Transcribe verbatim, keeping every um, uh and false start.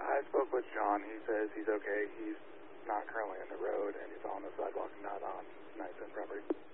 I spoke with John. He says he's okay. He's not currently on the road, and he's on the sidewalk, not on Knightson property.